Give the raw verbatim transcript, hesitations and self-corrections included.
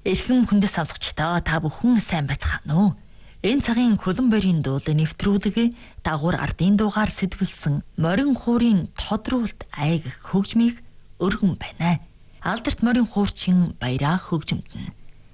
Эрхэм хүндэт сонсогчдоо та бүхэн сайн байцгаана уу? Энэ цагийн хөлөн борийн дуулын нэвтрүүлэг дагуур ардын дуугаар сэтгүүлсэн морин хуурын тодруулт айг хөгжмийг өргөн байна. Алдарт морин хуурчин баяраа хөгжмөдөн